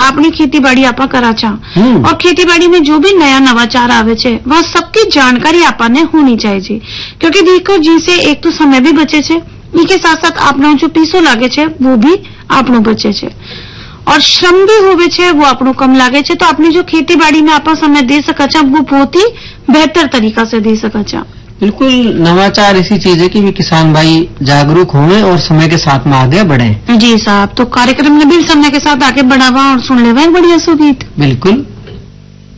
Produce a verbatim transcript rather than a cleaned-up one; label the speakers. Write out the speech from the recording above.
Speaker 1: अपनी खेती बाड़ी आपा करा चा और खेती बाड़ी में जो भी नया नवाचार आवे छे वह सबकी जानकारी आपा ने होनी चाहिए जी। क्योंकि देखो जी से एक तो समय भी बचे छे, इसके साथ साथ आपनो जो पैसो लागे छे वो भी आपनो बचे छे और श्रम भी होवे छे वो आपनो कम लागे छे। तो अपनी जो खेती बाड़ी में आपा समय दे सका छा वो बहुत ही बेहतर तरीका से दे सका छा।
Speaker 2: बिल्कुल, नवाचार ऐसी चीज है कि भी किसान भाई जागरूक हों और समय के साथ में आगे बढ़े।
Speaker 1: जी साहब, तो कार्यक्रम ने भी समय के साथ आगे बढ़ावा और सुन लेवा बढ़िया सुगीत।
Speaker 2: बिल्कुल।